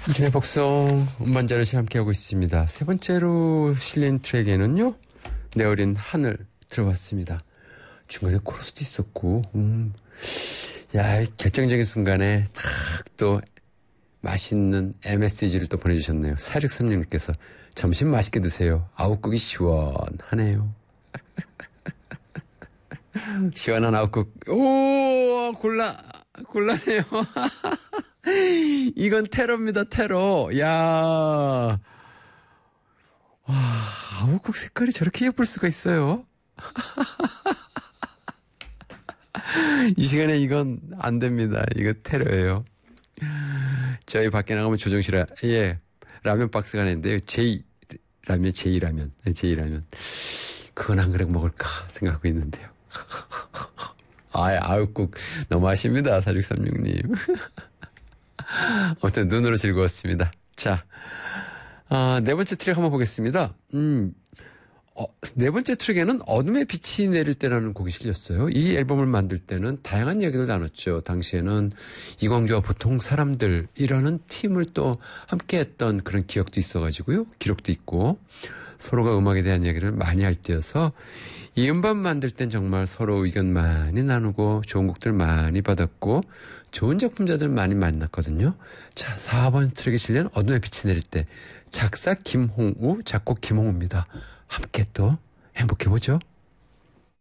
인터넷 복송 음반자를 함께하고 있습니다. 세 번째로 실린 트랙에는요, 내 어린 하늘 들어봤습니다. 중간에 코러스도 있었고, 야, 결정적인 순간에 탁 또 맛있는 MSG를 또 보내주셨네요. 4636님께서 점심 맛있게 드세요. 아웃국이 시원하네요. 시원한 아웃국. 오, 곤란해요. 이건 테러입니다, 테러. 야, 와, 아웃국 색깔이 저렇게 예쁠 수가 있어요. 이 시간에 이건 안 됩니다. 이거 테러예요. 저희 밖에 나가면 조정실, 예, 라면 박스가 있는데요. 제이라면. 그건 안 그래 먹을까 생각하고 있는데요. 아웃국 너무하십니다. 4636님. 아무튼 눈으로 즐거웠습니다. 자, 네 번째 트랙 한번 보겠습니다. 네 번째 트랙에는 어둠의 빛이 내릴 때라는 곡이 실렸어요. 이 앨범을 만들 때는 다양한 이야기를 나눴죠. 당시에는 이광주와 보통 사람들이라는 팀을 또 함께했던 그런 기억도 있어가지고요. 기록도 있고 서로가 음악에 대한 이야기를 많이 할 때여서 이 음반 만들 땐 정말 서로 의견 많이 나누고 좋은 곡들 많이 받았고 좋은 작품자들 많이 만났거든요. 자, 4번 트랙에 실린 어둠의 빛이 내릴 때 작사 김홍우, 작곡 김홍우입니다. 함께 또 행복해보죠.